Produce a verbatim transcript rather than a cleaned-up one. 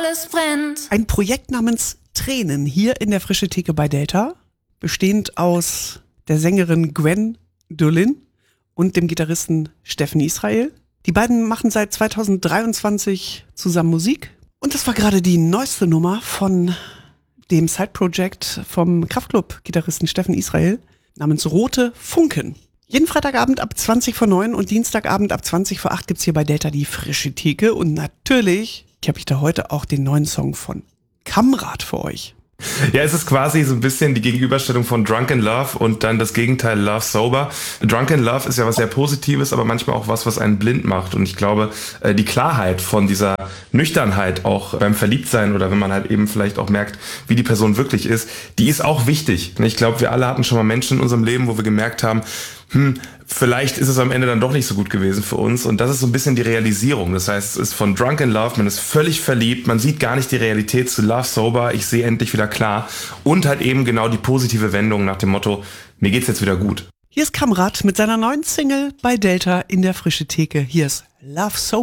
alles brennt. Ein Projekt namens Tränen hier in der Frische Theke bei Delta, bestehend aus der Sängerin Gwen Dulin und dem Gitarristen Steffen Israel. Die beiden machen seit zweitausenddreiundzwanzig zusammen Musik. Und das war gerade die neueste Nummer von dem Side-Project vom Kraftklub-Gitarristen Steffen Israel namens Rote Funken. Jeden Freitagabend ab zwanzig vor neun und Dienstagabend ab zwanzig vor acht gibt's hier bei Delta die Frische Theke. Und natürlich habe ich da heute auch den neuen Song von Kamrat für euch. Ja, es ist quasi so ein bisschen die Gegenüberstellung von Drunken Love und dann das Gegenteil Love Sober. Drunken Love ist ja was sehr Positives, aber manchmal auch was, was einen blind macht. Und ich glaube, die Klarheit von dieser Nüchternheit auch beim Verliebtsein oder wenn man halt eben vielleicht auch merkt, wie die Person wirklich ist, die ist auch wichtig. Ich glaube, wir alle hatten schon mal Menschen in unserem Leben, wo wir gemerkt haben, hm, vielleicht ist es am Ende dann doch nicht so gut gewesen für uns. Und das ist so ein bisschen die Realisierung. Das heißt, es ist von Drunken Love, man ist völlig verliebt, man sieht gar nicht die Realität, zu Love Sober, ich sehe endlich wieder klar. Und halt eben genau die positive Wendung nach dem Motto, mir geht's jetzt wieder gut. Hier ist Kamrat mit seiner neuen Single bei Delta in der Frische Theke. Hier ist Love Sober.